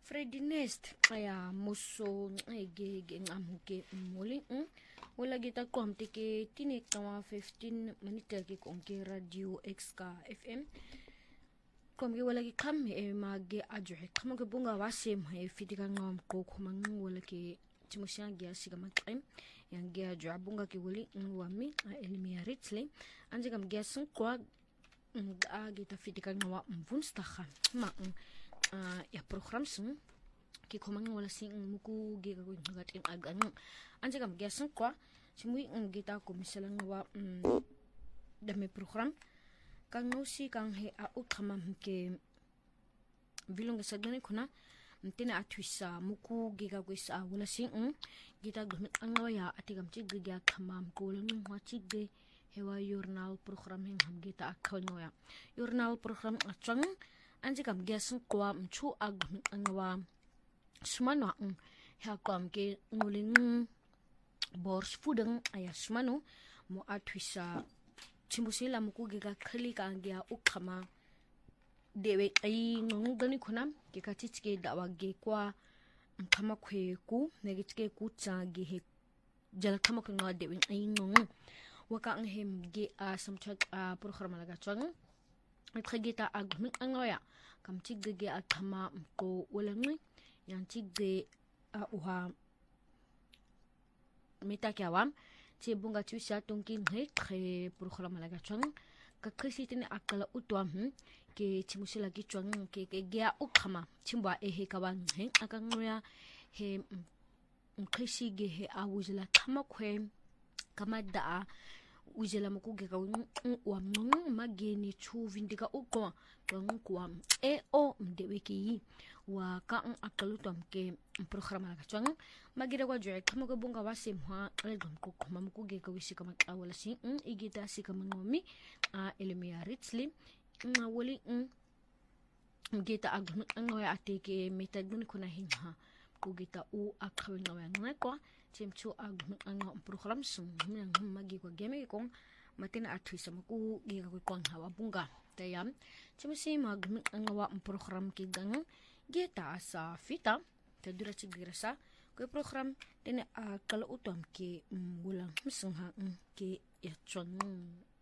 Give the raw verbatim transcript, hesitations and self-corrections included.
Freddy Nest aya muso ege ge ngamuke moli wala kita kwamte ke tinek tawa fifteen minute ke konke radio X ka F M komge wala ki kam e mage ajohe kama ke bunga wasem e fitika ngam ko kumang wala ke timusya gya siga makim yang gya jo bunga ke wali wami elmia ritle anje kam gya sun kwa a gita fitika ngawa mvunstaha ma Uh, ya program sung ki komang wala sing muku ge ko ngatin agang anje kam gasan kwa simui ngita ko misalang wa um, dame program kang no si kang he a ukama ke vilong sagane kuna mtina atwisa muku ge ga ko sa wala sing gita gumit angwa ya atigam chi ge ga khamam ko lang wa chi ge hewa journal program heng ham gita akhaw ya journal program achang anje kam gasan kwa mchu ag angwa sumano ang ha kam ke ngulin bors fudang aya sumano mo atwisa chimusila muku giga khali ka angya ukama dewe ai ngong gani khunam ke ka chichke dawa ge kwa khama khwe ku negitke ku cha ge he jal khama ko nga dewe ai ngong waka ang hem ge a samchak a program laga chang Trigita agmi angoya kam tigge akama ko walangi yang tigge a uha mita kyawam ti bunga tu sha tongkin he khe program laga chang ka khisitin akala utwam ke chimusi lagi chang ke ke gya ukama chimba e he kawan he akangoya he khisi ge he awuzla kama khwe kama da ujela mukuge ka wa mngu mageni chu vindika ukwa kwa kwa e o mdeweki wa ka an akalutam ke programa ka chang magira kwa joy kama ko bunga wase mwa algam ko kuma mukuge ka wisi kama awala si igita si kama ngomi a elemia ritzli na wali mgita agam ngoya ateke metadun kuna hinha kugita u akhawen ngoya ngakwa chimchu ag ang program sung yang magi ko game ko matina atwisa maku giga ko kwang hawa bunga tayam chimsi mag ang wa program ki gang geta sa fita tadura chigrasa ko program tene kala utom ki gulang misung ha ki ya chon